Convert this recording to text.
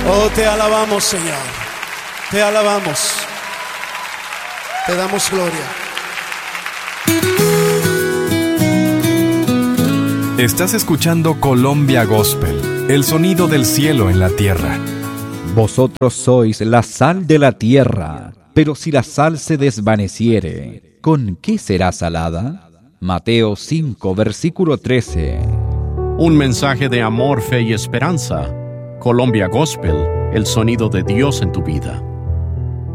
Oh, te alabamos, Señor. Te alabamos. Te damos gloria. Estás escuchando Colombia Gospel, el sonido del cielo en la tierra. Vosotros sois la sal de la tierra, pero si la sal se desvaneciere, ¿con qué será salada? Mateo 5, versículo 13. Un mensaje de amor, fe y esperanza. Colombia Gospel, el sonido de Dios en tu vida.